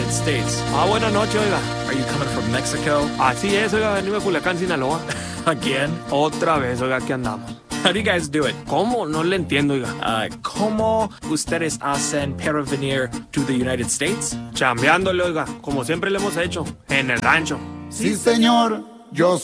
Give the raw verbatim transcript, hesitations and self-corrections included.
United States. Ah, buenas noches, oiga. Are you coming from Mexico? Así es, oiga, venimos de Culiacán, Sinaloa. Again? Otra vez, oiga, aquí andamos. How do you guys do it? ¿Cómo? No le entiendo, oiga. Uh, ¿Cómo ustedes hacen para venir to the United States? Chambeándole, oiga, como siempre le hemos hecho, en el rancho. Sí, señor, yo